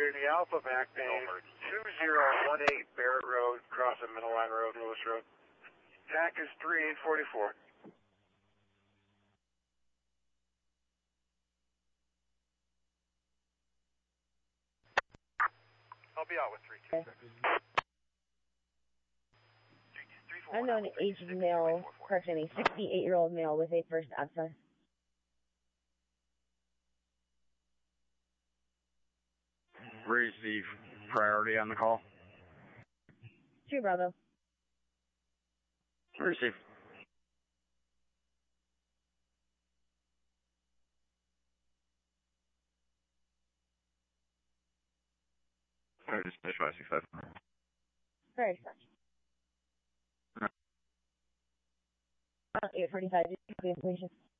in the Alpha back bay, 2018 Barrett Road, crossing Middle Line Road, Lewis Road. TAC is 3844. I'll be out with 326. Unknown aged male, correction, a 68-year-old male with a first abscess. Raise the priority on the call. True, Bravo. Receive. Dispatch 565. Very dispatch. 845, information.